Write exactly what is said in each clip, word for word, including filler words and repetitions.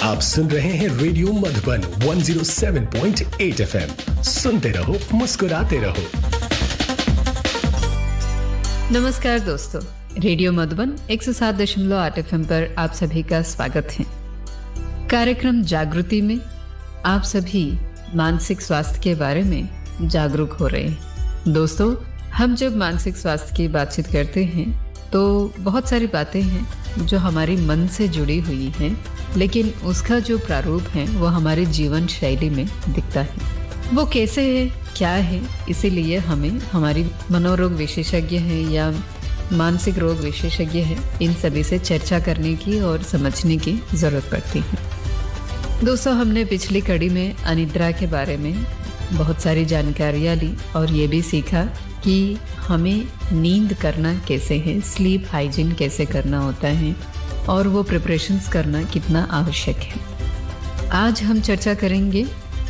आप सुन रहे हैं रेडियो मधुबन एक सौ सात पॉइंट आठ एफएम। सुनते रहो, मुस्कुराते रहो। नमस्कार दोस्तों, रेडियो मधुबन एक सौ सात दशमलव आठ एफएम पर आप सभी का स्वागत है। कार्यक्रम जागृति में आप सभी मानसिक स्वास्थ्य के बारे में जागरूक हो रहे हैं। दोस्तों, हम जब मानसिक स्वास्थ्य की बातचीत करते हैं तो बहुत सारी बातें हैं जो हमारी मन से जुड़ी हुई हैं, लेकिन उसका जो प्रारूप है वो हमारे जीवन शैली में दिखता है। वो कैसे है, क्या है, इसीलिए हमें हमारी मनोरोग विशेषज्ञ हैं या मानसिक रोग विशेषज्ञ हैं, इन सभी से चर्चा करने की और समझने की ज़रूरत पड़ती है। दोस्तों, हमने पिछली कड़ी में अनिद्रा के बारे में बहुत सारी जानकारियाँ ली और ये भी सीखा कि हमें नींद करना कैसे है, स्लीप हाइजीन कैसे करना होता है और वो प्रिपरेशंस करना कितना आवश्यक है। आज हम चर्चा करेंगे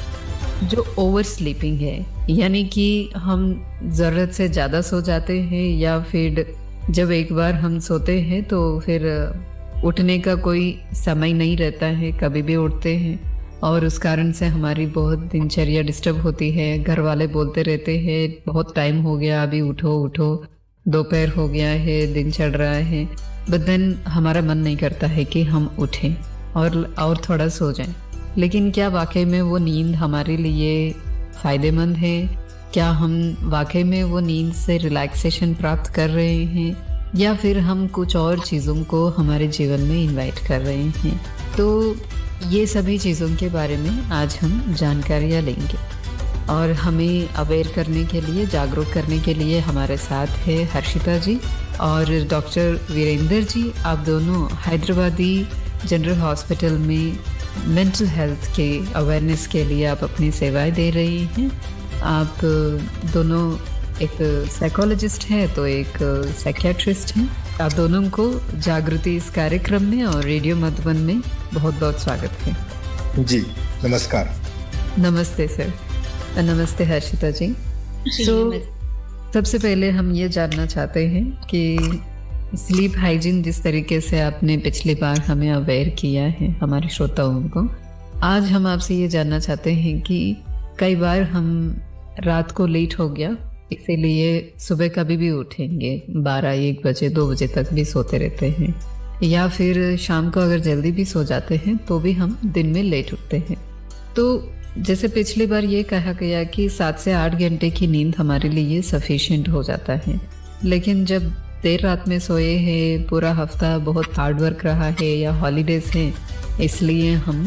जो ओवर स्लीपिंग है, यानी कि हम ज़रूरत से ज़्यादा सो जाते हैं या फिर जब एक बार हम सोते हैं तो फिर उठने का कोई समय नहीं रहता है, कभी भी उठते हैं और उस कारण से हमारी बहुत दिनचर्या डिस्टर्ब होती है। घर वाले बोलते रहते हैं बहुत टाइम हो गया, अभी उठो उठो, दोपहर हो गया है, दिन चढ़ रहा है, बट देन हमारा मन नहीं करता है कि हम उठें और और थोड़ा सो जाएं। लेकिन क्या वाकई में वो नींद हमारे लिए फ़ायदेमंद है? क्या हम वाकई में वो नींद से रिलैक्सेशन प्राप्त कर रहे हैं या फिर हम कुछ और चीज़ों को हमारे जीवन में इन्वाइट कर रहे हैं? तो ये सभी चीज़ों के बारे में आज हम जानकारियाँ लेंगे और हमें अवेयर करने के लिए, जागरूक करने के लिए हमारे साथ है हर्षिता जी और डॉक्टर वीरेंद्र जी। आप दोनों हैदराबादी जनरल हॉस्पिटल में मेंटल हेल्थ के अवेयरनेस के लिए आप अपनी सेवाएं दे रही हैं। आप दोनों एक साइकोलॉजिस्ट हैं तो एक साइकियाट्रिस्ट हैं। आप दोनों को जागृति इस कार्यक्रम में और रेडियो मधुबन में बहुत बहुत स्वागत है। जी नमस्कार। नमस्ते सर। नमस्ते हर्षिता जी। तो सबसे पहले हम ये जानना चाहते हैं कि स्लीप हाइजीन जिस तरीके से आपने पिछली बार हमें अवेयर किया है हमारे श्रोताओं को, आज हम आपसे ये जानना चाहते हैं कि कई बार हम रात को लेट हो गया, इसीलिए सुबह कभी भी उठेंगे बारह एक बजे दो बजे तक भी सोते रहते हैं, या फिर शाम को अगर जल्दी भी सो जाते हैं तो भी हम दिन में लेट उठते हैं। तो जैसे पिछली बार ये कहा गया कि सात से आठ घंटे की नींद हमारे लिए सफिशिएंट हो जाता है, लेकिन जब देर रात में सोए हैं, पूरा हफ्ता बहुत हार्ड वर्क रहा है या हॉलीडेज हैं, इसलिए हम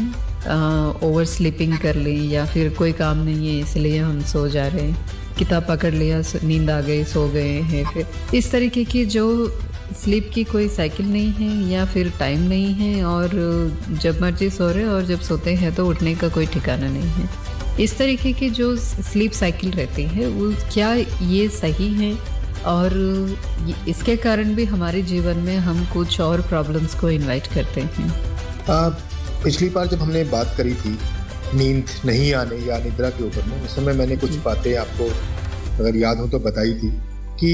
ओवर स्लीपिंग कर ली या फिर कोई काम नहीं है इसलिए हम सो जा रहे हैं, किताब पकड़ लिया, नींद आ गई, सो गए हैं। फिर इस तरीके की जो स्लीप की कोई साइकिल नहीं है या फिर टाइम नहीं है और जब मर्जी सो रहे और जब सोते हैं तो उठने का कोई ठिकाना नहीं है। इस तरीके की जो स्लीप साइकिल रहती है वो क्या ये सही है और इसके कारण भी हमारे जीवन में हम कुछ और प्रॉब्लम्स को इन्वाइट करते हैं? आ, पिछली बार जब हमने बात करी थी नींद नहीं आने या निद्रा के ऊपर में, उस समय मैंने कुछ बातें आपको अगर याद हो तो बताई थी कि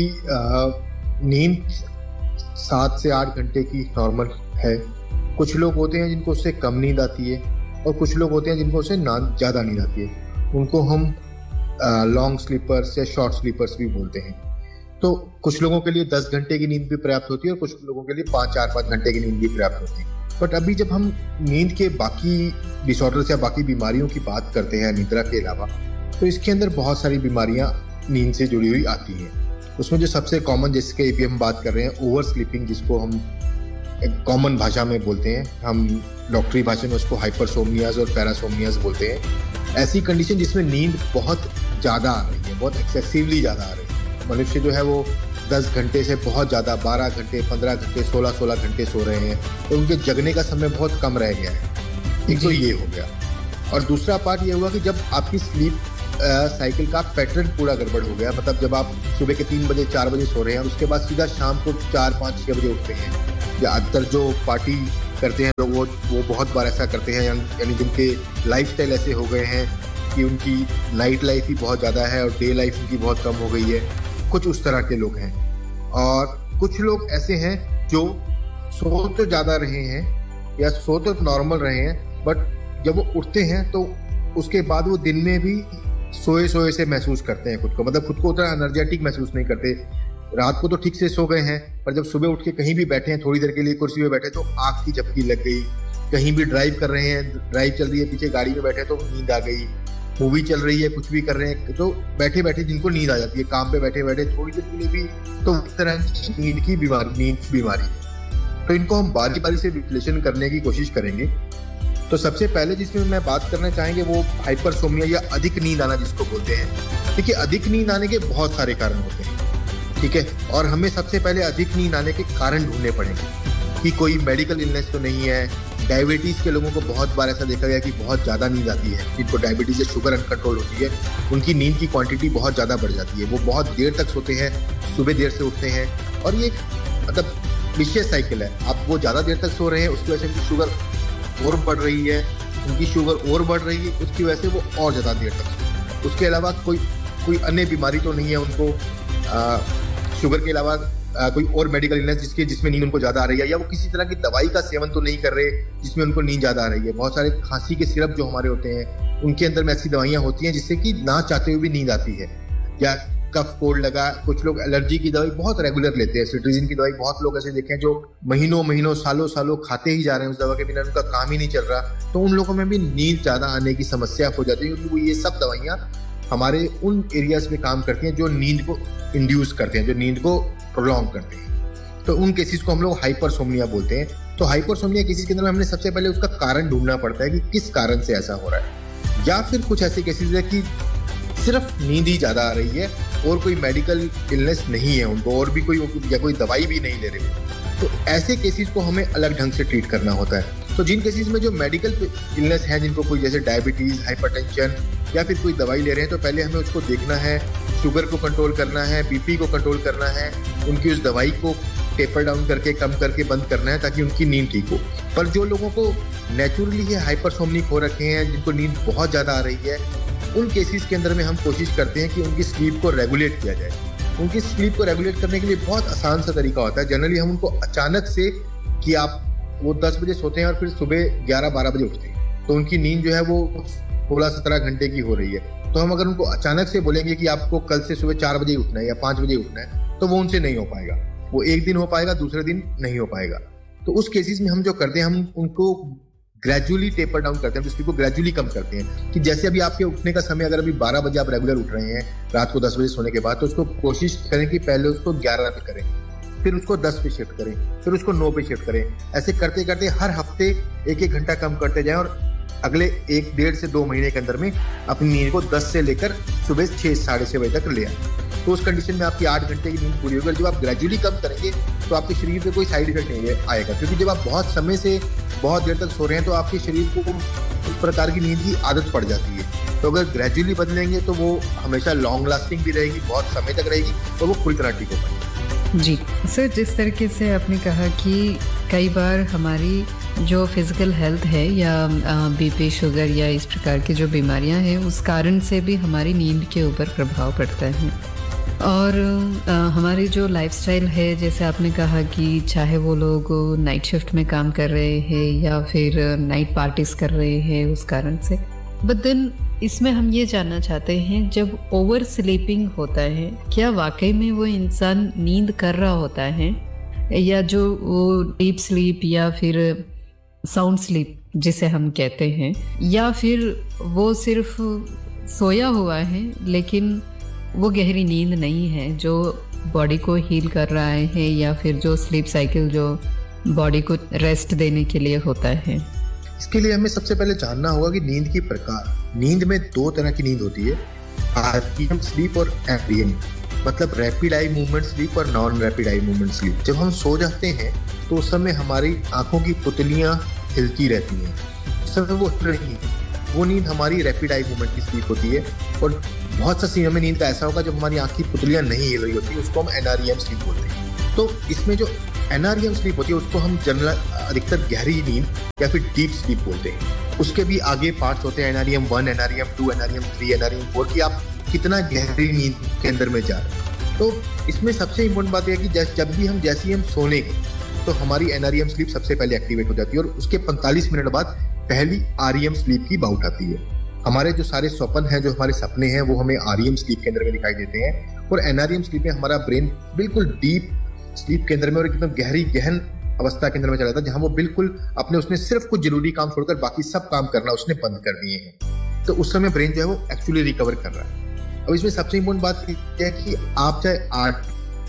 नींद सात से आठ घंटे की नॉर्मल है। कुछ लोग होते हैं जिनको उससे कम नींद आती है और कुछ लोग होते हैं जिनको उससे ना ज़्यादा नींद आती है। उनको हम लॉन्ग स्लीपर्स या शॉर्ट स्लीपर्स भी बोलते हैं। तो कुछ लोगों के लिए दस घंटे की नींद भी पर्याप्त होती है और कुछ लोगों के लिए पाँच चार पाँच घंटे की नींद भी पर्याप्त होती है। बट अभी जब हम नींद के बाकी डिसऑर्डर्स या बाकी बीमारियों की बात करते हैं निद्रा के अलावा, तो इसके अंदर बहुत सारी बीमारियां नींद से जुड़ी हुई आती हैं। उसमें जो सबसे कॉमन जिसके भी हम बात कर रहे हैं ओवर स्लीपिंग, जिसको हम कॉमन भाषा में बोलते हैं, हम डॉक्टरी भाषा में उसको हाइपरसोमनियाज और पैरासोमनियाज बोलते हैं। ऐसी कंडीशन जिसमें नींद बहुत ज़्यादा आ रही है, बहुत एक्सेसिवली ज़्यादा आ रही है। मनुष्य जो है वो दस घंटे से बहुत ज़्यादा बारह घंटे पंद्रह घंटे सोलह सोलह घंटे सो रहे हैं, तो उनके जगने का समय बहुत कम रह गया है। एक तो ये हो गया और दूसरा पार्ट ये हुआ कि जब आपकी स्लीप साइकिल का पैटर्न पूरा गड़बड़ हो गया, मतलब जब आप सुबह के तीन बजे चार बजे सो रहे हैं और उसके बाद सीधा शाम को चार पाँच छः बजे उठते हैं। ज़्यादातर जो पार्टी करते हैं लोग वो वो बहुत बार ऐसा करते हैं, यानी जिनके लाइफस्टाइल ऐसे हो गए हैं कि उनकी नाइट लाइफ ही बहुत ज़्यादा है और डे लाइफ उनकी बहुत कम हो गई है। कुछ उस तरह के लोग हैं और कुछ लोग ऐसे हैं जो सो तो ज़्यादा रहे हैं या सो तो नॉर्मल रहे हैं, बट जब वो उठते हैं तो उसके बाद वो दिन में भी सोए सोए से महसूस करते हैं खुद को, मतलब खुद को उतना एनर्जेटिक महसूस नहीं करते। रात को तो ठीक से सो गए हैं, पर जब सुबह उठ के कहीं भी बैठे हैं, थोड़ी देर के लिए कुर्सी पे बैठे तो आँख की झपकी लग गई, कहीं भी ड्राइव कर रहे हैं, ड्राइव चल रही है, पीछे गाड़ी में बैठे तो नींद आ गई, मूवी चल रही है, कुछ भी कर रहे हैं तो बैठे बैठे जिनको नींद आ जाती है, काम पे बैठे बैठे थोड़ी देर के लिए भी, तो इस तरह की नींद की बीमारी नींद की बीमारी है। तो इनको हम बारी बारी से विश्लेषण करने की कोशिश करेंगे। तो सबसे पहले जिसमें मैं बात करना चाहेंगे वो हाइपरसोम्निया या अधिक नींद आना जिसको बोलते हैं। देखिए, अधिक नींद आने के बहुत सारे कारण होते हैं, ठीक है, और हमें सबसे पहले अधिक नींद आने के कारण ढूंढने पड़ेंगे कि कोई मेडिकल इलनेस तो नहीं है। डायबिटीज़ के लोगों को बहुत बार ऐसा देखा गया कि बहुत ज़्यादा नींद आती है, जिनको डायबिटीज़ से शुगर अनकंट्रोल होती है, उनकी नींद की क्वांटिटी बहुत ज़्यादा बढ़ जाती है, वो बहुत देर तक सोते हैं, सुबह देर से उठते हैं, और ये मतलब विशेष साइकिल है। आप वो ज़्यादा देर तक सो रहे हैं, उसकी वजह से उनकी शुगर और बढ़ रही है, उनकी शुगर और बढ़ रही है, उसकी वजह से वो और ज़्यादा देर तक। उसके अलावा कोई कोई अन्य बीमारी तो नहीं है उनको, आ, शुगर के अलावा आ, कोई और मेडिकल इलनेस जिसके जिसमें नींद उनको ज़्यादा आ रही है, या वो किसी तरह की दवाई का सेवन तो नहीं कर रहे जिसमें उनको नींद ज़्यादा आ रही है। बहुत सारे खांसी के सिरप जो हमारे होते हैं, उनके अंदर में ऐसी दवाइयाँ होती हैं जिससे कि ना चाहते हुए भी नींद आती है, या कफ कोल्ड लगा, कुछ लोग एलर्जी की दवाई बहुत रेगुलर लेते हैं, सिट्रीजिन की दवाई बहुत लोग ऐसे देखे हैं जो महीनों महीनों सालों सालों खाते ही जा रहे हैं, उस दवा के बिना उनका काम ही नहीं चल रहा। तो उन लोगों में भी नींद ज़्यादा आने की समस्या हो जाती है, क्योंकि वो ये सब दवाइयाँ हमारे उन एरियाज में काम करती हैं जो नींद को इंड्यूस करते हैं, जो नींद को प्रोलॉन्ग करते हैं। तो उन केसेस को हम लोग हाइपरसोम्निया बोलते हैं। तो हाइपरसोम्निया केसेस के अंदर हमने सबसे पहले उसका कारण ढूंढना पड़ता है कि किस कारण से ऐसा हो रहा है, या फिर कुछ ऐसे केसेस है कि सिर्फ नींद ही ज़्यादा आ रही है और कोई मेडिकल इलनेस नहीं है उनको, और भी कोई या कोई दवाई भी नहीं ले रहे। तो ऐसे केसेस को हमें अलग ढंग से ट्रीट करना होता है। तो जिन केसेस में जो मेडिकल इलनेस है, जिनको कोई जैसे डायबिटीज़, हाइपरटेंशन या फिर कोई दवाई ले रहे हैं, तो पहले हमें उसको देखना है, शुगर को कंट्रोल करना है, बीपी को कंट्रोल करना है, उनकी उस दवाई को टेपर डाउन करके कम करके बंद करना है ताकि उनकी नींद ठीक हो। पर जो लोगों को नेचुरली ये हाइपरसोम्निक हो रखे हैं, जिनको नींद बहुत ज़्यादा आ रही है, उन केसेस के अंदर में हम कोशिश करते हैं कि उनकी स्लीप को रेगुलेट किया जाए। उनकी स्लीप को रेगुलेट करने के लिए बहुत आसान सा तरीका होता है। जनरली हम उनको अचानक से कि आप वो दस बजे सोते हैं और फिर सुबह ग्यारह बारह बजे उठते हैं, तो उनकी नींद जो है वो सोलह सत्रह घंटे की हो रही है। तो हम अगर उनको अचानक से बोलेंगे कि आपको कल से सुबह चार बजे उठना है या पाँच बजे उठना है, तो वो उनसे नहीं हो पाएगा। वो एक दिन हो पाएगा, दूसरे दिन नहीं हो पाएगा। तो उस केसेस में हम जो करते हैं, हम उनको ग्रेजुअली टेपर डाउन करते हैं, स्लीप को ग्रेजुअली कम करते हैं। कि जैसे अभी आपके उठने का समय, अगर अभी बारह बजे आप रेगुलर उठ रहे हैं रात को दस बजे सोने के बाद, तो उसको कोशिश करें कि पहले उसको ग्यारह पे करें, फिर उसको दस पे शिफ्ट करें, फिर उसको नौ पे शिफ्ट करें। ऐसे करते करते हर हफ्ते एक एक घंटा कम करते जाएं, और अगले एक डेढ़ से दो महीने के अंदर में अपनी नींद को दस से लेकर सुबह छः साढ़े छः बजे तक ले आए। तो उस कंडीशन में आपकी आठ घंटे की नींद पूरी होगी। जब आप ग्रेजुअली कम करेंगे तो आपके शरीर पे कोई साइड इफेक्ट नहीं आएगा, क्योंकि जब आप बहुत समय से बहुत देर तक सो रहे हैं तो आपके शरीर को उस प्रकार की नींद की आदत पड़ जाती है। तो अगर ग्रेजुअली बदलेंगे तो वो हमेशा लॉन्ग लास्टिंग भी रहेगी, बहुत समय तक रहेगी, और वो पूरी तरह ठीक हो पाएगी। जी सर, जिस तरीके से आपने कहा कि कई बार हमारी जो फिज़िकल हेल्थ है या बीपी, शुगर या इस प्रकार की जो बीमारियां हैं, उस कारण से भी हमारी नींद के ऊपर प्रभाव पड़ता है। और आ, हमारी जो लाइफस्टाइल है, जैसे आपने कहा कि चाहे वो लोग नाइट शिफ्ट में काम कर रहे हैं या फिर नाइट पार्टीज कर रहे हैं उस कारण से, बट देन इसमें हम ये जानना चाहते हैं, जब ओवर स्लीपिंग होता है, क्या वाकई में वो इंसान नींद कर रहा होता है, या जो वो डीप स्लीप या फिर साउंड स्लीप जिसे हम कहते हैं, या फिर वो सिर्फ सोया हुआ है लेकिन वो गहरी नींद नहीं है जो बॉडी को हील कर रहा है, या फिर जो स्लीप साइकिल जो बॉडी को रेस्ट देने के लिए होता है। इसके लिए हमें सबसे पहले जानना होगा कि नींद की प्रकार। नींद में दो तरह की नींद होती है, आरईएम स्लीप और एपीएम, मतलब रैपिड आई मूवमेंट स्लीप और non rapid eye movement sleep. जब हम सो जाते हैं तो उस समय हमारी आंखों की पुतलियां हिलती रहती हैं, उस समय वो हिल रही हैं, वो नींद हमारी रैपिड आई मूवमेंट की स्लीप होती है। और बहुत सा सीन में नींद का ऐसा होगा जब हमारी आंख की पुतलियां नहीं हिल रही होती, उसको हम एनआरईएम स्लीप बोलते हैं। तो इसमें जो एनआरईएम स्लीप होती है उसको हम जनरल अधिकतर गहरी नींद या फिर डीप स्लीप बोलते हैं। उसके भी आगे पार्ट्स होते हैं, NREM one, NREM to, NREM three, NREM four, कि आप कितना गहरी नींद के अंदर में जा रहे हैं। तो इसमें सबसे इम्पोर्टेंट बात यह है कि जब भी हम जैसे ही हम सोने तो हमारी एनआरईएम स्लीप सबसे पहले एक्टिवेट हो जाती है, और उसके पैंतालीस मिनट बाद पहली आरईएम स्लीप की बाउट आती है। हमारे जो सारे स्वप्न हैं, जो हमारे सपने हैं, वो हमें आरईएम स्लीप के अंदर में दिखाई देते हैं, और एनआरईएम स्लीप में हमारा ब्रेन बिल्कुल डीप स्लीप के अंदर में और एकदम गहरी गहन अवस्था के अंदर में चला जाता है, जहां वो बिल्कुल अपने उसने सिर्फ कुछ जरूरी काम छोड़कर बाकी सब काम करना उसने बंद कर दिए हैं। तो उस समय ब्रेन जो है वो एक्चुअली रिकवर कर रहा है। अब इसमें सबसे इंपॉर्टेंट बात यह है कि आप चाहे आठ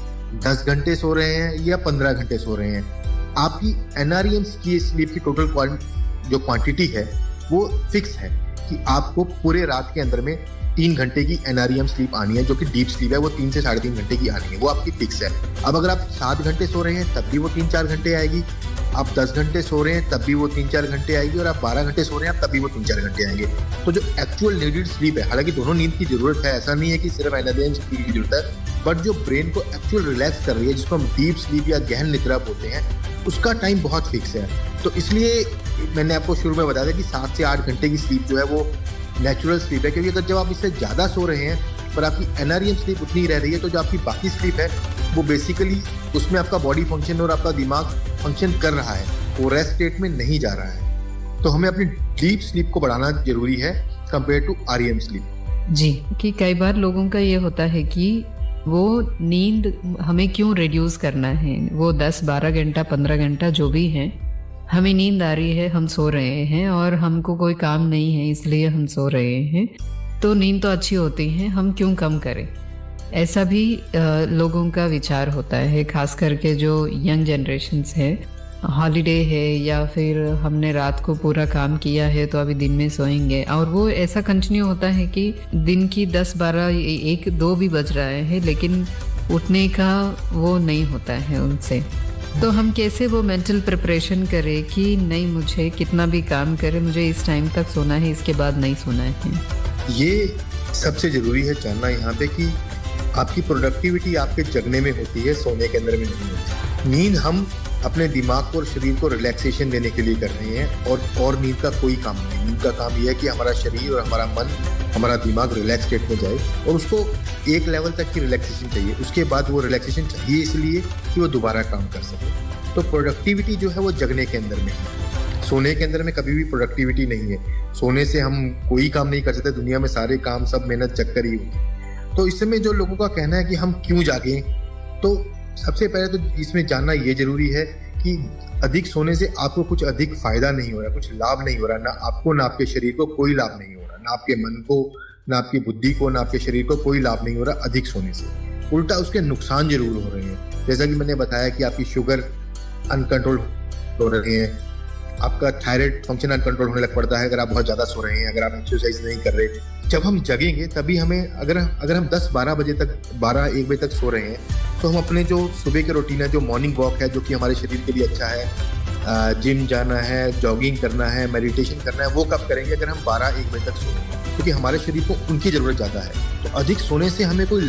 दस घंटे सो रहे हैं या पंद्रह घंटे सो रहे हैं, आपकी एनआरईएम की स्लीप की टोटल जो क्वांटिटी है वो फिक्स है कि आपको पूरे रात के अंदर में तीन घंटे की एनआरईएम स्लीप आनी है, जो कि डीप स्लीप है, वो तीन से साढ़े तीन घंटे की आनी है, वो आपकी फिक्स है। अब अगर आप सात घंटे सो रहे हैं तब भी वो तीन चार घंटे आएगी, आप दस घंटे सो रहे हैं तब भी वो तीन चार घंटे आएगी, और आप बारह घंटे सो रहे हैं तब भी वो तीन चार घंटे आएंगे। तो जो एक्चुअल नीडेड स्लीप है, हालांकि दोनों नींद की जरूरत है, ऐसा नहीं है कि सिर्फ एनआरईएम स्लीप की जरूरत है, बट जो ब्रेन को एक्चुअल रिलैक्स कर रही है, जिसको हम डीप स्लीप या गहन निद्रा बोलते हैं, उसका टाइम बहुत फिक्स है। तो इसलिए मैंने आपको शुरू में बताया था कि सात से आठ घंटे की स्लीप जो है वो नेचुरल स्लीप है, क्योंकि अगर जब आप इससे ज़्यादा सो रहे हैं पर आपकी एनआरईएम स्लीप उतनी ही रह रही है, तो जो आपकी बाकी स्लीप है वो बेसिकली उसमें आपका बॉडी फंक्शन और आपका दिमाग फंक्शन कर रहा है, वो रेस्ट स्टेट में नहीं जा रहा है। तो हमें अपनी डीप स्लीप को बढ़ाना जरूरी है कंपेयर टू आरईएम स्लीप। जी, कि कई बार लोगों का ये होता है कि वो नींद हमें क्यों रिड्यूस करना है, वो दस बारह घंटा पंद्रह घंटा जो भी है, हमें नींद आ रही है, हम सो रहे हैं और हमको कोई काम नहीं है इसलिए हम सो रहे हैं, तो नींद तो अच्छी होती है, हम क्यों कम करें। ऐसा भी आ, लोगों का विचार होता है, खास करके जो यंग जनरेशन्स है, हॉलीडे है या फिर हमने रात को पूरा काम किया है तो अभी दिन में सोएंगे, और वो ऐसा कंटिन्यू होता है कि दिन की दस बारह एक दो भी बज रहा है लेकिन उठने का वो नहीं होता है उनसे। तो हम कैसे वो मेंटल प्रिपरेशन करें कि नहीं, मुझे कितना भी काम करे, मुझे इस टाइम तक सोना है, इसके बाद नहीं सोना है। ये सबसे जरूरी है जानना यहाँ पे कि आपकी प्रोडक्टिविटी आपके जगने में होती है, सोने के अंदर में नहीं होती। नींद हम अपने दिमाग को और शरीर को रिलैक्सेशन देने के लिए कर रहे हैं, और और नींद का कोई काम नहीं। नींद का काम यह है कि हमारा शरीर और हमारा मन, हमारा दिमाग रिलैक्स स्टेट में जाए, और उसको एक लेवल तक की रिलैक्सेशन चाहिए, उसके बाद वो रिलैक्सेशन चाहिए इसलिए कि वो दोबारा काम कर सके। तो प्रोडक्टिविटी जो है वो जगने के अंदर में है, सोने के अंदर में कभी भी प्रोडक्टिविटी नहीं है। सोने से हम कोई काम नहीं कर सकते, दुनिया में सारे काम सब मेहनत चक्कर ही होती। तो इस समय जो लोगों का कहना है कि हम क्यों जागें, तो सबसे पहले तो इसमें जानना ये जरूरी है कि अधिक सोने से आपको कुछ अधिक फायदा नहीं हो रहा, कुछ लाभ नहीं हो रहा, ना आपको ना आपके शरीर को कोई लाभ नहीं हो रहा, ना आपके मन को, ना आपकी बुद्धि को, ना आपके शरीर को कोई लाभ नहीं हो रहा अधिक सोने से। उल्टा उसके नुकसान जरूर हो रहे हैं। जैसा कि मैंने बताया कि आपकी शुगर अनकंट्रोल हो रही है, आपका थायराइड फंक्शन अनकंट्रोल होने लग पड़ता है अगर आप बहुत ज़्यादा सो रहे हैं, अगर आप एक्सरसाइज नहीं कर रहे। जब हम जगेंगे तभी हमें, अगर अगर हम दस बारह बजे तक बारह एक बजे तक सो रहे हैं, तो हम अपने जो सुबह के रूटीन है, जो मॉर्निंग वॉक है, जो कि हमारे शरीर के लिए अच्छा है, जिम जाना है, जॉगिंग करना है, मेडिटेशन करना है, वो कब करेंगे? अगर हम बारह एक बजे तक सोएंगे, क्योंकि हमारे शरीर को उनकी ज़रूरत ज़्यादा है। तो अधिक सोने से हमें कोई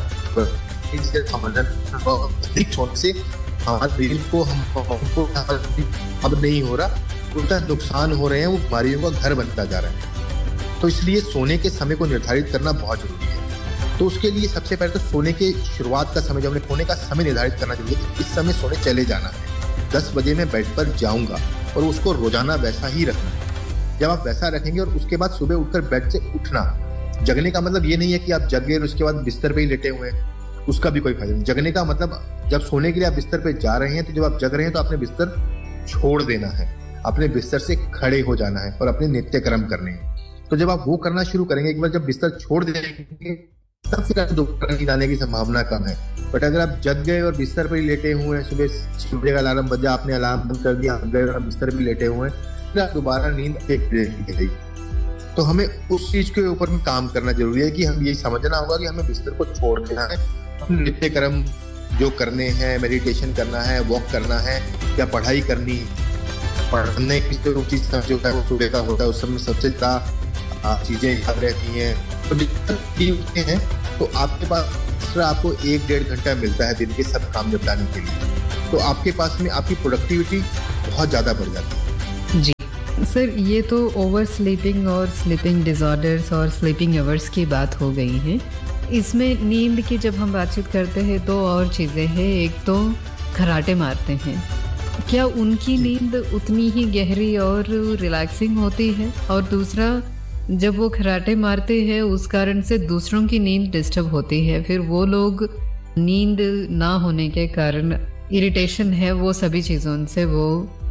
अधिक सोने से हमारे शरीर को हमको अब नहीं हो रहा, उल्टा नुकसान हो रहे हैं, वो बीमारियों का घर बनता जा रहा है। तो इसलिए सोने के समय को निर्धारित करना बहुत जरूरी है। तो उसके लिए सबसे पहले तो सोने के शुरुआत का समय, जब हमने सोने का समय निर्धारित करना चाहिए कि इस समय सोने चले जाना है, दस बजे मैं बेड पर जाऊंगा, और उसको रोजाना वैसा ही रखना है। जब आप वैसा रखेंगे और उसके बाद सुबह उठकर बेड से उठना, जगने का मतलब ये नहीं है कि आप जग गए और उसके बाद बिस्तर पे ही लेटे हुए हैं, उसका भी कोई फायदा नहीं। जगने का मतलब जब सोने के लिए आप बिस्तर पे जा रहे हैं, तो जब आप जग रहे हैं तो आपने बिस्तर छोड़ देना है, अपने बिस्तर से खड़े हो जाना है और अपने नित्य कर्म करने हैं। तो जब आप वो करना शुरू करेंगे, एक बार जब बिस्तर छोड़ देंगे, तब फिर आपको दोबारा नींद आने की संभावना कम है। बट अगर आप जग गए और बिस्तर पर ही लेटे हुए हैं, सुबह छह बजे का अलार्म बजा, आपने अलार्म बंद कर दिया, आप गए और बिस्तर पर लेटे हुए हैं, फिर आप दोबारा नींद एक देगी। तो हमें उस चीज के ऊपर में काम करना जरूरी है कि हम ये समझना होगा कि हमें बिस्तर को छोड़ देना है, अपने नित्य कर्म जो करने हैं, मेडिटेशन करना है, वॉक करना है, या पढ़ाई करनी, पढ़ने की जो चीज जो है वो सुबह का होता है, उस समय सबसे ज्यादा चीजें याद रहती हैं। तो जितने हैं तो आपके पास आपको एक डेढ़ घंटा मिलता है दिन के सब काम निपटाने के लिए, तो आपके पास में आपकी प्रोडक्टिविटी बहुत ज्यादा बढ़ जाती है। जी सर, ये तो ओवर स्लीपिंग और स्लीपिंग डिसऑर्डर्स और स्लीपिंग आवर्स की बात हो गई है। इसमें नींद की जब हम बातचीत करते हैं तो और चीज़ें हैं। एक तो खर्राटे मारते हैं, क्या उनकी नींद उतनी ही गहरी और रिलैक्सिंग होती है? और दूसरा, जब वो खर्राटे मारते हैं उस कारण से दूसरों की नींद डिस्टर्ब होती है, फिर वो लोग नींद ना होने के कारण इरिटेशन है, वो सभी चीज़ों से वो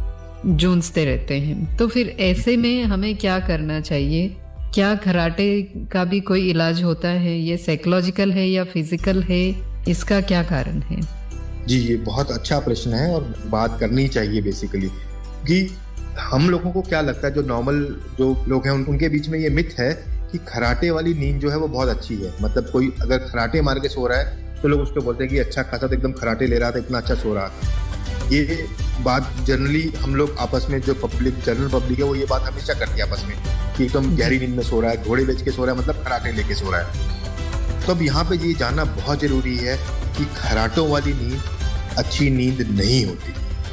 जूझते रहते हैं। तो फिर ऐसे में हमें क्या करना चाहिए? क्या खर्राटे का भी कोई इलाज होता है? ये साइकोलॉजिकल है या फिजिकल है? इसका क्या कारण है? जी, ये बहुत अच्छा प्रश्न है और बात करनी चाहिए बेसिकली कि हम लोगों को क्या लगता है, जो नॉर्मल जो लोग हैं उन, उनके बीच में ये मिथ है कि खर्राटे वाली नींद जो है वो बहुत अच्छी है। मतलब कोई अगर खर्राटे मार के सो रहा है तो लोग उसको बोलते हैं कि अच्छा खासा, तो एकदम खर्राटे ले रहा था, इतना अच्छा सो रहा था। ये बात जनरली हम लोग आपस में, जो पब्लिक जनरल पब्लिक है, वो ये बात हमेशा करती है आपस में कि एकदम गहरी नींद में सो रहा है, घोड़े बेच के सो रहा है, मतलब खर्राटे लेके सो रहा है। तो अब यहाँ पे ये जानना बहुत जरूरी है कि खर्राटों वाली नींद अच्छी नींद नहीं होती।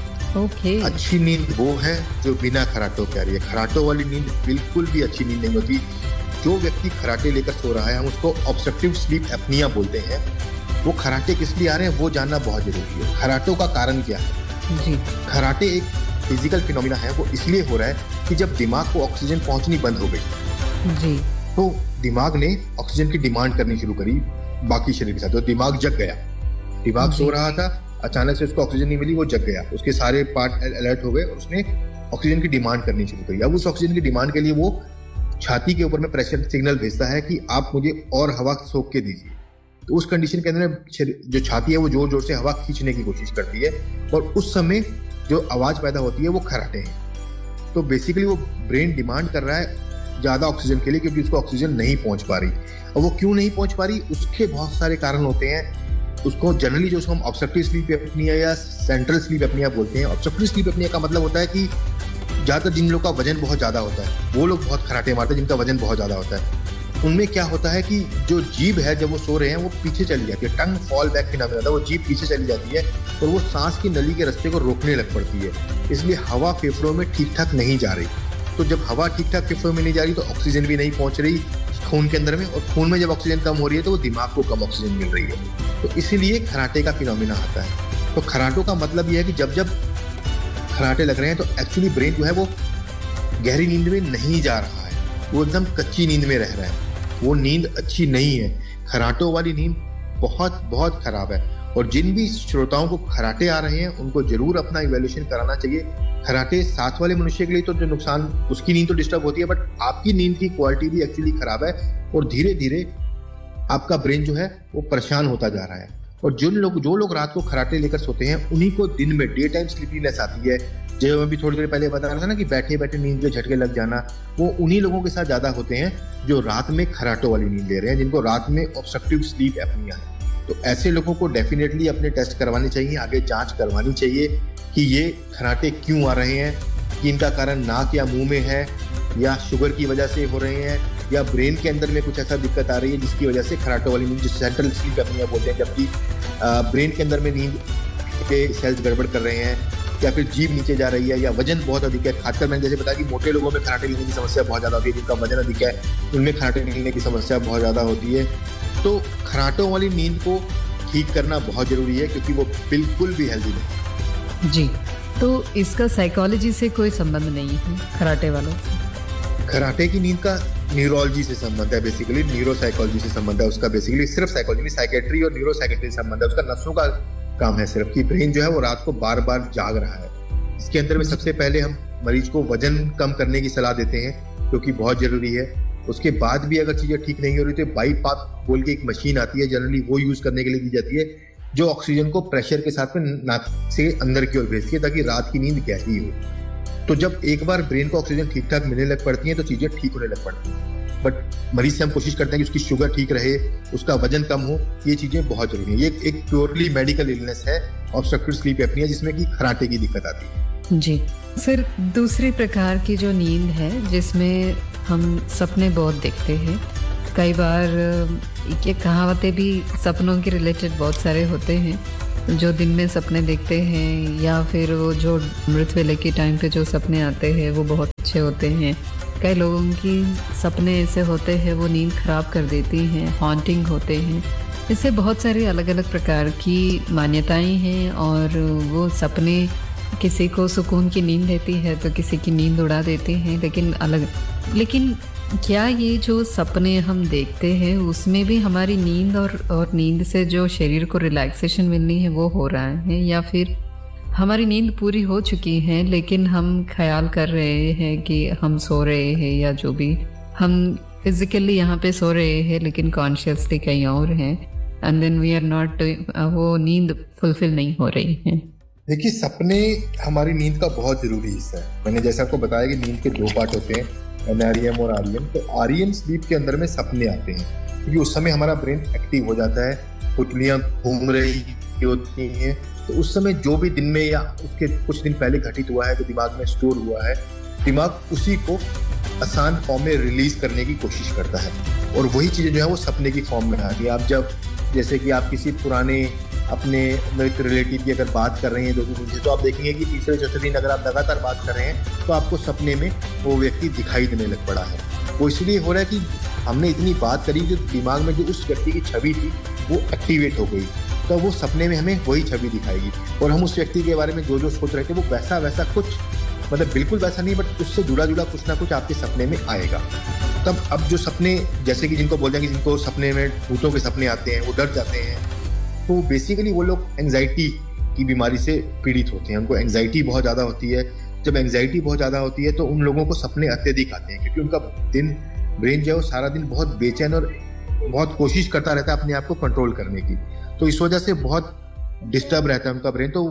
ओके। अच्छी नींद वो है जो बिना खर्राटों के आ रही है। खर्राटों वाली नींद बिल्कुल भी अच्छी नींद नहीं होती। जो व्यक्ति खर्राटे लेकर सो रहा है, हम उसको ऑब्स्ट्रक्टिव स्लीप एपनिया बोलते हैं। वो खर्राटे किस लिए आ रहे हैं वो जानना बहुत जरूरी है। खर्राटों का कारण क्या है? जी, खर्राटे एक फिजिकल फिनोमिना है। वो इसलिए हो रहा है कि जब दिमाग को ऑक्सीजन पहुंचनी बंद हो गई, जी, तो दिमाग ने ऑक्सीजन की डिमांड करनी शुरू करी बाकी शरीर के साथ। तो दिमाग जग गया। दिमाग सो रहा था, अचानक से उसको ऑक्सीजन नहीं मिली, वो जग गया। उसके सारे पार्ट अलर्ट हो गए और उसने ऑक्सीजन की डिमांड करनी शुरू करी। अब उस ऑक्सीजन की डिमांड के लिए वो छाती के ऊपर में प्रेशर सिग्नल भेजता है कि आप मुझे और हवा सोख के दीजिए। तो उस कंडीशन के अंदर जो छाती है वो जोर जोर से हवा खींचने की कोशिश करती है और उस समय जो आवाज पैदा होती है वो खर्राटे हैं। तो बेसिकली वो ब्रेन डिमांड कर रहा है ज्यादा ऑक्सीजन के लिए, क्योंकि उसको ऑक्सीजन नहीं पहुंच पा रही। और वो क्यों नहीं पहुंच पा रही, उसके बहुत सारे कारण होते हैं। उसको जनरली जो उसको हम ऑब्स्ट्रक्टिव स्लीप एपनिया या सेंट्रल स्लीप एपनिया बोलते हैं। ऑब्स्ट्रक्टिव स्लीप एपनिया का मतलब होता है कि ज्यादातर जिन लोगों का वजन बहुत ज्यादा होता है वो लोग बहुत खर्राटे मारते हैं, जिनका वजन बहुत ज्यादा होता है। उनमें क्या होता है कि जो जीभ है, जब वो सो रहे हैं, वो पीछे चली जाती है। टंग फॉल बैक फिनोमेना होता है। वो जीभ पीछे चली जाती है और वो सांस की नली के रास्ते को रोकने लग पड़ती है। इसलिए हवा फेफड़ों में ठीक ठाक नहीं जा रही। तो जब हवा ठीक ठाक फेफड़ों में नहीं जा रही तो ऑक्सीजन भी नहीं पहुंच रही खून के अंदर में, और खून में जब ऑक्सीजन कम हो रही है तो वो दिमाग को कम ऑक्सीजन मिल रही है। तो इसीलिए खर्राटे का फिनोमेना आता है। तो खर्राटों का मतलब यह है कि जब जब खर्राटे लग रहे हैं तो एक्चुअली ब्रेन जो है वो गहरी नींद में नहीं जा रहा है, वो एकदम कच्ची नींद में रह रहा है। वो नींद अच्छी नहीं है। खर्राटों वाली नींद बहुत बहुत खराब है। और जिन भी श्रोताओं को खर्राटे आ रहे हैं उनको जरूर अपना इवैल्यूएशन कराना चाहिए। खर्राटे साथ वाले मनुष्य के लिए तो जो नुकसान, उसकी नींद तो डिस्टर्ब होती है, बट आपकी नींद की क्वालिटी भी एक्चुअली खराब है और धीरे धीरे आपका ब्रेन जो है वो परेशान होता जा रहा है। और जिन लोग जो लोग रात को खर्राटे लेकर सोते हैं उन्हीं को दिन में डे टाइम स्लीपीनेस आती है। जो मैं भी थोड़ी देर पहले बता रहा था ना कि बैठे बैठे नींद के झटके लग जाना, वो उन्हीं लोगों के साथ ज्यादा होते हैं जो रात में खर्राटों वाली नींद ले रहे हैं, जिनको रात में ऑब्स्ट्रक्टिव स्लीप एपनिया है। तो ऐसे लोगों को डेफिनेटली अपने टेस्ट करवाने चाहिए, आगे जांच करवानी चाहिए कि ये खर्राटे क्यों आ रहे हैं, कि इनका कारण नाक या मुंह में है, या शुगर की वजह से हो रहे हैं, या ब्रेन के अंदर में कुछ ऐसा दिक्कत आ रही है जिसकी वजह से खर्राटों वाली नींद, जो सेंट्रल स्लीप एपनिया बोलते हैं, जबकि ब्रेन के अंदर में नींद के सेल्स गड़बड़ कर रहे हैं, या फिर जीभ नीचे जा रही है, या वजन बहुत अधिक है। खासकर मैंने जैसे बताया कि मोटे लोगों में खर्राटे लेने की समस्या बहुत ज़्यादा होती है, जिनका वजन अधिक है उनमें खर्राटे लेने की समस्या बहुत ज़्यादा होती है। तो खर्राटों वाली नींद को ठीक करना बहुत ज़रूरी है, क्योंकि वो बिल्कुल भी हेल्दी नहीं। जी, तो इसका साइकोलॉजी से कोई संबंध नहीं है खर्राटे वालों से? खर्राटे की नींद का न्यूरोलॉजी से संबंध है, बेसिकली न्यूरो साइकोलॉजी से संबंध है उसका। बेसिकली सिर्फ साइकोलॉजी में साइकेट्री और न्यूरो साइकेट्री से संबंध है उसका। नसों का काम है सिर्फ कि ब्रेन जो है वो रात को बार बार जाग रहा है। इसके अंदर में सबसे पहले हम मरीज को वजन कम करने की सलाह देते हैं, क्योंकि बहुत जरूरी है। उसके बाद भी अगर चीजें ठीक नहीं हो रही तो बाईपास बोल के एक मशीन आती है, जनरली वो यूज करने के लिए दी जाती है, जो ऑक्सीजन को प्रेशर के साथ में नाक से अंदर की ओर भेजती है ताकि रात की नींद गहरी हो। तो जब एक बार ब्रेन को ऑक्सीजन ठीक ठाक मिलने लग पड़ती है तो चीजें ठीक होने लग पड़ती हैं। बट मरीज से हम कोशिश करते हैं कि उसकी शुगर ठीक रहे, उसका वजन कम हो। ये चीजें बहुत जरूरी है। ये एक प्योरली मेडिकल इलनेस है ऑब्स्ट्रक्टिव स्लीप एपनिया, जिसमें कि खर्राटे की दिक्कत आती है। जी सर, दूसरी प्रकार की जो नींद है जिसमें हम सपने बहुत देखते हैं, कई बार ये कहावतें भी सपनों के रिलेटेड बहुत सारे होते हैं, जो दिन में सपने देखते हैं या फिर वो जो अमृत वेले के टाइम पे जो सपने आते हैं वो बहुत अच्छे होते हैं। कई लोगों की सपने ऐसे होते हैं वो नींद खराब कर देती हैं, हॉन्टिंग होते हैं। इससे बहुत सारे अलग अलग प्रकार की मान्यताएं हैं और वो सपने किसी को सुकून की नींद देती है तो किसी की नींद उड़ा देती है, लेकिन अलग लेकिन क्या ये जो सपने हम देखते हैं उसमें भी हमारी नींद और और नींद से जो शरीर को रिलैक्सेशन मिलनी है वो हो रहा है, या फिर हमारी नींद पूरी हो चुकी है लेकिन हम ख्याल कर रहे हैं कि हम सो रहे हैं, या जो भी हम फिजिकली यहाँ पे सो रहे हैं लेकिन कॉन्शियसली कहीं और हैं, and then we are not, वो नींद फुलफिल नहीं हो रही है। देखिए, सपने हमारी नींद का बहुत जरूरी हिस्सा है। मैंने जैसे आपको बताया कि नींद के दो पार्ट होते हैं, एन आर ई एम और आर ई एम। तो आर ई एम स्लीप के अंदर में सपने आते हैं क्योंकि उस समय हमारा ब्रेन एक्टिव हो जाता है, पुतलियां घूम रही होती हैं, तो उस समय जो भी दिन में या उसके कुछ दिन पहले घटित हुआ है, जो दिमाग में स्टोर हुआ है, दिमाग उसी को आसान फॉर्म में रिलीज करने की कोशिश करता है, और वही चीज़ें जो है वो सपने की फॉर्म में आती है। आप जब जैसे कि आप किसी पुराने अपने रिलेटिव की अगर बात कर रहे हैं जो कि मुझे, तो आप देखेंगे कि तीसरे चौथे दिन अगर आप लगातार बात कर रहे हैं तो आपको सपने में वो व्यक्ति दिखाई देने लग पड़ा है। वो इसलिए हो रहा है कि हमने इतनी बात करी, जो दिमाग में जो उस व्यक्ति की छवि थी वो एक्टिवेट हो गई, तो वो सपने में हमें वही छवि दिखाएगी, और हम उस व्यक्ति के बारे में जो जो सोच रहे थे वो वैसा वैसा कुछ, मतलब बिल्कुल वैसा नहीं, बट उससे जुड़ा जुड़ा कुछ ना कुछ आपके सपने में आएगा। तब अब जो सपने, जैसे कि जिनको बोल देंगे, जिनको सपने में भूतों के सपने आते हैं, वो डर जाते हैं, तो बेसिकली वो लोग एंजाइटी की बीमारी से पीड़ित होते हैं। उनको एंजाइटी बहुत ज़्यादा होती है। जब एंजाइटी बहुत ज़्यादा होती है तो उन लोगों को सपने अत्यधिक आते हैं, क्योंकि उनका दिन ब्रेन जो है वो सारा दिन बहुत बेचैन और बहुत कोशिश करता रहता है अपने आप को कंट्रोल करने की, तो इस वजह से बहुत डिस्टर्ब रहता है उनका ब्रेन। तो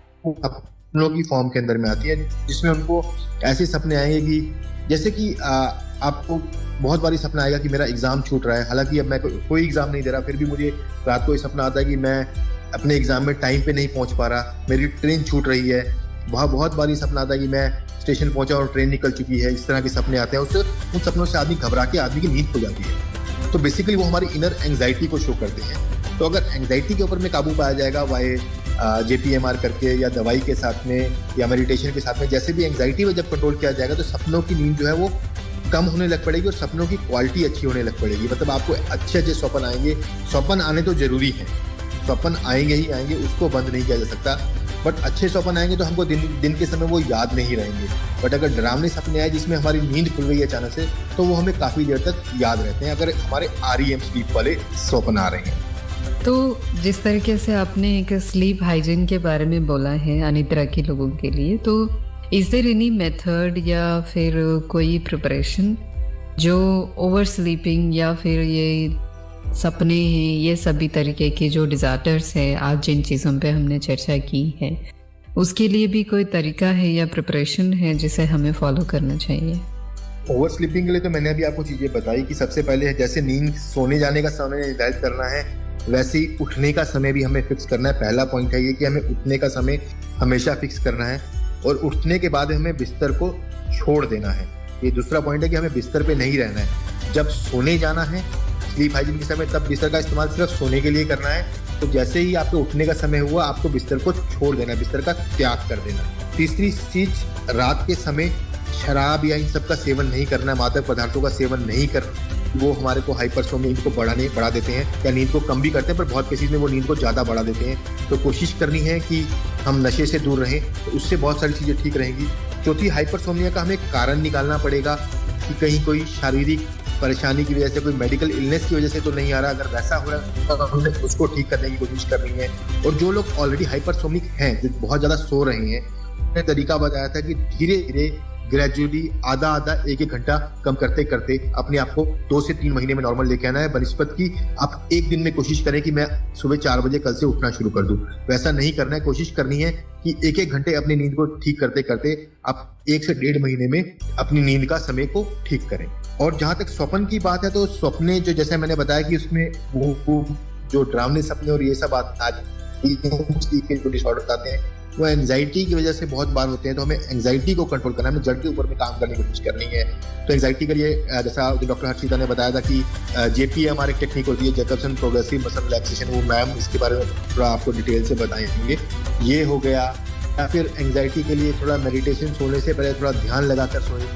सपनों की फॉर्म के अंदर में आती है, जिसमें उनको ऐसे सपने आएंगे कि जैसे कि आ, आपको बहुत बारी सपना आएगा कि मेरा एग्जाम छूट रहा है, हालांकि अब मैं को, कोई एग्जाम नहीं दे रहा, फिर भी मुझे रात को ये सपना आता है कि मैं अपने एग्जाम में टाइम पे नहीं पहुंच पा रहा, मेरी ट्रेन छूट रही है। वहाँ बहुत बारी सपना आता है कि मैं स्टेशन पहुंचा और ट्रेन निकल चुकी है। इस तरह के सपने आते हैं, उससे उन सपनों से आदमी घबरा के आदमी की नींद खो जाती है। तो बेसिकली वो हमारी इनर एंग्जाइटी को शो करते हैं। तो अगर एंग्जाइटी के ऊपर में काबू पाया जाएगा Y J P M R करके, या दवाई के साथ में, या मेडिटेशन के साथ में, जैसे भी एंग्जाइटी में जब कंट्रोल किया जाएगा, तो सपनों की नींद जो है वो कम होने लग पड़ेगी और सपनों की क्वालिटी अच्छी होने लग पड़ेगी। मतलब आपको अच्छे अच्छे स्वप्न आएंगे। स्वप्न आने तो जरूरी है, स्वप्न आएंगे ही आएंगे, उसको बंद नहीं किया जा सकता, बट अच्छे स्वप्न आएंगे तो हमको दिन दिन के समय वो याद नहीं रहेंगे। बट अगर डरावने सपने आए जिसमें हमारी नींद खुल गई अचानक से, तो वो हमें काफ़ी देर तक याद रहते हैं, अगर हमारे आर ई एम स्लीप वाले स्वप्न आ रहे हैं। तो जिस तरीके से आपने एक स्लीप हाइजीन के बारे में बोला है अनिद्रा के लोगों के लिए, तो इज देयर एनी मेथड या फिर कोई प्रिपरेशन जो ओवर स्लीपिंग या फिर ये सपने हैं, ये सभी तरीके के जो डिज़ास्टर्स है, आज जिन चीज़ों पे हमने चर्चा की है, उसके लिए भी कोई तरीका है या प्रिपरेशन है जिसे हमें फॉलो करना चाहिए? ओवर स्लीपिंग के लिए तो मैंने अभी आपको चीज़ें बताई कि सबसे पहले जैसे नींद सोने जाने का समय निर्धारित करना है, वैसे ही उठने का समय भी हमें फिक्स करना है। पहला पॉइंट है ये कि हमें उठने का समय हमेशा फिक्स करना है, और उठने के बाद हमें बिस्तर को छोड़ देना है। ये दूसरा पॉइंट है कि हमें बिस्तर पे नहीं रहना है। जब सोने जाना है स्लीप हाइजीन के समय, तब बिस्तर का इस्तेमाल सिर्फ सोने के लिए करना है। तो जैसे ही आपके उठने का समय हुआ, आपको बिस्तर को छोड़ देना है, बिस्तर का त्याग कर देना। तीसरी चीज, रात के समय शराब या इन सब का सेवन नहीं करना, मादक पदार्थों का सेवन नहीं करना। वो हमारे को हाइपरसोमनिया नींद को बढ़ाने बढ़ा देते हैं, या नींद को कम भी करते हैं, पर बहुत केसेस में वो नींद को ज़्यादा बढ़ा देते हैं। तो कोशिश करनी है कि हम नशे से दूर रहें, तो उससे बहुत सारी चीज़ें ठीक रहेंगी। चौथी, हाइपरसोमनिया का हमें कारण निकालना पड़ेगा कि कहीं कोई शारीरिक परेशानी की वजह से, कोई मेडिकल इलनेस की वजह से तो नहीं आ रहा। अगर वैसा हो रहा है तो हमने उसको ठीक करने की कोशिश करनी है। और जो लोग ऑलरेडी हाइपरसोमनिक हैं, जो बहुत ज़्यादा सो रहे हैं, मैंने तरीका बताया था कि धीरे धीरे ग्रेजुअली आधा आधा एक एक घंटा कम करते करते अपने आप को दो से तीन महीने में नॉर्मल लेके आना है। बनिस्पत की आप एक दिन में कोशिश करें कि मैं सुबह चार बजे कल से उठना शुरू कर दूं, वैसा नहीं करना है। कोशिश करनी है कि एक एक घंटे अपनी नींद को ठीक करते करते आप एक से डेढ़ महीने में अपनी नींद का समय को ठीक करें। और जहां तक स्वप्न की बात है, तो स्वप्ने जो जैसे मैंने बताया कि उसमें वो, वो जो डरावने सपने और ये सब आज के जो डिसऑर्डर आते हैं, वो एंजाइटी की वजह से बहुत बार होते हैं। तो हमें एंजाइटी को कंट्रोल करना है, हमें जड़ के ऊपर में काम करने की कोशिश करनी है। तो एंजाइटी के लिए जैसा डॉक्टर हर्षिता ने बताया था कि जे पी एम आर एक टेक्निक होती है, जैकबसन प्रोग्रेसिव मसल रिलैक्सेशन, वो मैम इसके बारे में थोड़ा आपको डिटेल से बताएंगे। ये हो गया। या फिर एंजाइटी के लिए थोड़ा मेडिटेशन, सोने से पहले थोड़ा ध्यान लगाकर सोएं।